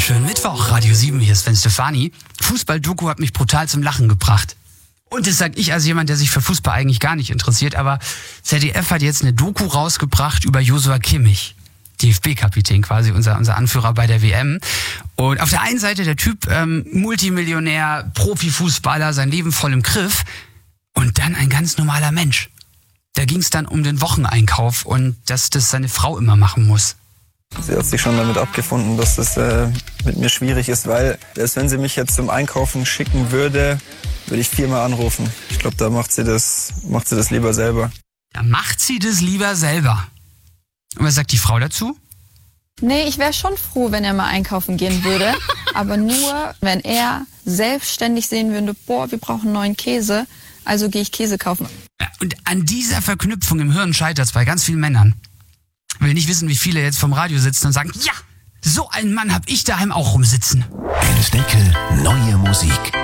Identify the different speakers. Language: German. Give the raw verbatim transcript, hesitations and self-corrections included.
Speaker 1: schönen Mittwoch, Radio sieben, hier ist Sven Stefani. Fußball-Doku hat mich brutal zum Lachen gebracht. Und das sag ich als jemand, der sich für Fußball eigentlich gar nicht interessiert, aber Z D F hat jetzt eine Doku rausgebracht über Joshua Kimmich, D F B-Kapitän quasi, unser, unser Anführer bei der W M. Und auf der einen Seite der Typ, ähm, Multimillionär, Profifußballer, sein Leben voll im Griff. Und dann ein ganz normaler Mensch. Da ging es dann um den Wocheneinkauf und dass das seine Frau immer machen muss.
Speaker 2: Sie hat sich schon damit abgefunden, dass das äh, mit mir schwierig ist, weil selbst wenn sie mich jetzt zum Einkaufen schicken würde, würde ich viermal anrufen. Ich glaube, da macht sie das, macht sie das lieber selber.
Speaker 1: Da macht sie das lieber selber. Und was sagt die Frau dazu?
Speaker 3: Nee, ich wäre schon froh, wenn er mal einkaufen gehen würde. Aber nur, wenn er selbstständig sehen würde, boah, wir brauchen neuen Käse, also gehe ich Käse kaufen.
Speaker 1: Ja, und an dieser Verknüpfung im Hirn scheitert es bei ganz vielen Männern. Ich will nicht wissen, wie viele jetzt vom Radio sitzen und sagen, ja, so einen Mann hab ich daheim auch rumsitzen.
Speaker 4: Hennes Deckel, neue Musik.